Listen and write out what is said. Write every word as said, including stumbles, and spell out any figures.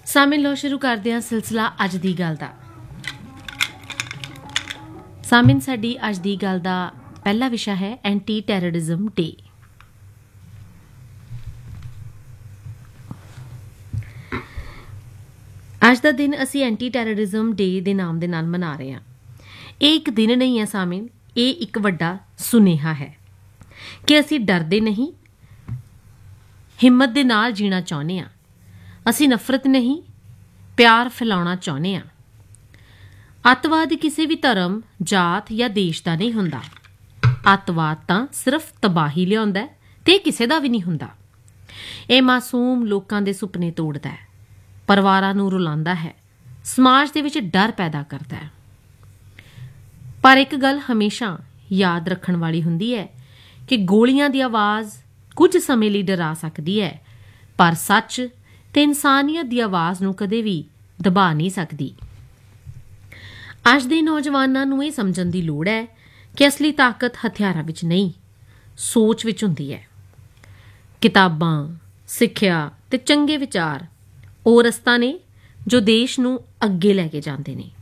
ਸਾਮਿਲ ਲੋ ਸ਼ੁਰੂ ਕਰਦੇ ਹਾਂ ਸਿਲਸਿਲਾ ਅੱਜ ਦੀ ਗੱਲ ਦਾ। ਸਾਮਿਨ ਸਾਡੀ ਅੱਜ ਦੀ ਗੱਲ ਦਾ ਪਹਿਲਾ ਵਿਸ਼ਾ ਹੈ ਐਂਟੀ ਟੈਰਰਿਜ਼ਮ ਡੇ। ਅੱਜ ਦਾ ਦਿਨ ਅਸੀਂ ਐਂਟੀ ਟੈਰਰਿਜ਼ਮ ਡੇ ਦੇ ਨਾਮ ਦੇ ਨਾਲ ਮਨਾ ਰਹੇ ਹਾਂ। ਇਹ ਇੱਕ ਦਿਨ ਨਹੀਂ ਹੈ ਸਾਮਿਨ, ਇਹ ਇੱਕ ਵੱਡਾ ਸੁਨੇਹਾ ਹੈ ਕਿ ਅਸੀਂ ਡਰਦੇ ਨਹੀਂ, ਹਿੰਮਤ ਦੇ ਨਾਲ ਜੀਣਾ ਚਾਹੁੰਦੇ ਹਾਂ। ਅਸੀਂ ਨਫ਼ਰਤ ਨਹੀਂ, ਪਿਆਰ ਫੈਲਾਉਣਾ ਚਾਹੁੰਦੇ ਹਾਂ। ਅੱਤਵਾਦ ਕਿਸੇ ਵੀ ਧਰਮ, ਜਾਤ ਜਾਂ ਦੇਸ਼ ਦਾ ਨਹੀਂ ਹੁੰਦਾ। ਅੱਤਵਾਦ ਤਾਂ ਸਿਰਫ ਤਬਾਹੀ ਲਿਆਉਂਦਾ ਤੇ ਕਿਸੇ ਦਾ ਵੀ ਨਹੀਂ ਹੁੰਦਾ। ਇਹ ਮਾਸੂਮ ਲੋਕਾਂ ਦੇ ਸੁਪਨੇ ਤੋੜਦਾ ਹੈ, ਪਰਿਵਾਰਾਂ ਨੂੰ ਰੁਲਾਉਂਦਾ ਹੈ, ਸਮਾਜ ਦੇ ਵਿੱਚ ਡਰ ਪੈਦਾ ਕਰਦਾ ਹੈ। ਪਰ ਇੱਕ ਗੱਲ ਹਮੇਸ਼ਾ ਯਾਦ ਰੱਖਣ ਵਾਲੀ ਹੁੰਦੀ ਹੈ ਕਿ ਗੋਲੀਆਂ ਦੀ ਆਵਾਜ਼ ਕੁਝ ਸਮੇਂ ਲਈ ਡਰਾ ਸਕਦੀ ਹੈ, ਪਰ ਸੱਚ ਤੇ ਇਨਸਾਨੀਅਤ ਦੀ ਆਵਾਜ਼ ਨੂੰ ਕਦੇ ਵੀ ਦਬਾ ਨਹੀਂ ਸਕਦੀ। ਅੱਜ ਦੇ ਨੌਜਵਾਨਾਂ ਨੂੰ ਇਹ ਸਮਝਣ ਦੀ ਲੋੜ ਹੈ ਕਿ ਅਸਲੀ ਤਾਕਤ ਹਥਿਆਰਾਂ ਵਿੱਚ ਨਹੀਂ, ਸੋਚ ਵਿੱਚ ਹੁੰਦੀ ਹੈ। ਕਿਤਾਬਾਂ, ਸਿੱਖਿਆ ਤੇ ਚੰਗੇ ਵਿਚਾਰ ਉਹ ਰਸਤਾ ਨੇ ਜੋ ਦੇਸ਼ ਨੂੰ ਅੱਗੇ ਲੈ ਕੇ ਜਾਂਦੇ ਨੇ।